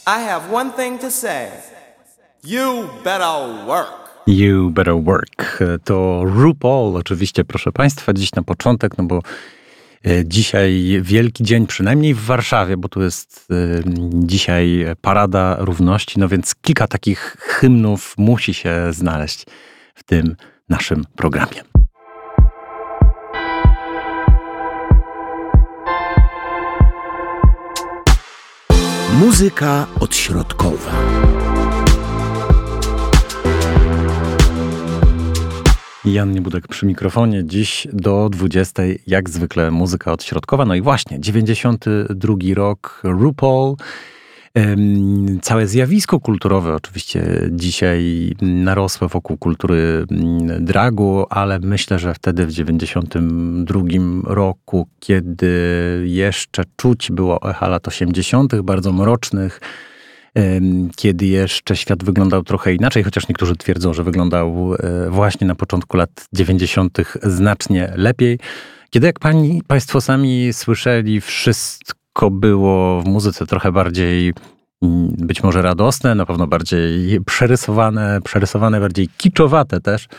I have one thing to say. You better work. You Better Work. To RuPaul oczywiście, proszę Państwa, dziś na początek, no bo dzisiaj wielki dzień, przynajmniej w Warszawie, bo tu jest dzisiaj Parada Równości, no więc kilka takich hymnów musi się znaleźć w tym naszym programie. Muzyka odśrodkowa. Jan Niebudek przy mikrofonie. Dziś do 20 jak zwykle muzyka odśrodkowa. No i właśnie, 92 rok, RuPaul. Całe zjawisko kulturowe oczywiście dzisiaj narosłe wokół kultury dragu, ale myślę, że wtedy w 92 roku, kiedy jeszcze czuć było echa lat 80., bardzo mrocznych, kiedy jeszcze świat wyglądał trochę inaczej, chociaż niektórzy twierdzą, że wyglądał właśnie na początku lat 90. znacznie lepiej. Kiedy, jak Państwo sami słyszeli, wszystko było w muzyce trochę bardziej być może radosne, na pewno bardziej przerysowane, bardziej kiczowate też,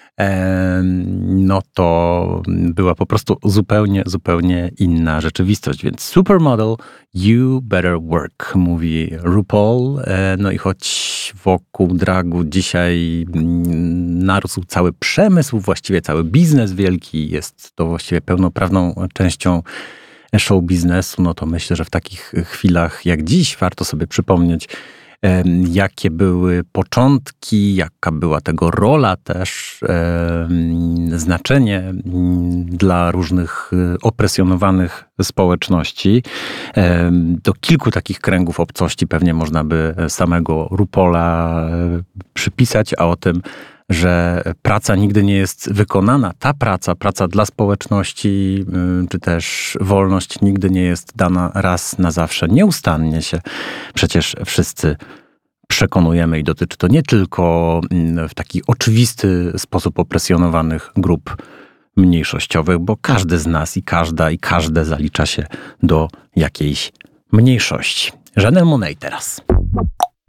no to była po prostu zupełnie inna rzeczywistość. Więc Supermodel, You Better Work, mówi RuPaul. No i choć wokół dragu dzisiaj narósł cały przemysł, właściwie cały biznes wielki, jest to właściwie pełnoprawną częścią show biznesu, no to myślę, że w takich chwilach jak dziś warto sobie przypomnieć, jakie były początki, jaka była tego rola też, znaczenie dla różnych opresjonowanych społeczności. Do kilku takich kręgów obcości pewnie można by samego RuPaula przypisać, a o tym, że praca nigdy nie jest wykonana. Ta praca dla społeczności, czy też wolność nigdy nie jest dana raz na zawsze. Nieustannie się przecież wszyscy przekonujemy i dotyczy to nie tylko w taki oczywisty sposób opresjonowanych grup mniejszościowych, bo każdy z nas i każde zalicza się do jakiejś mniejszości. Janelle Monáe teraz.